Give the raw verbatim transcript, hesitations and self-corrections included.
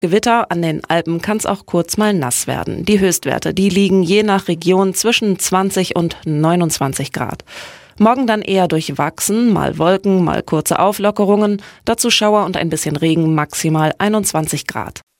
Gewitter, an den Alpen kann es auch kurz mal nass werden. Die Höchstwerte, die liegen je nach Region zwischen zwanzig und neunundzwanzig Grad. Morgen dann eher durchwachsen, mal Wolken, mal kurze Auflockerungen, dazu Schauer und ein bisschen Regen, maximal einundzwanzig Grad.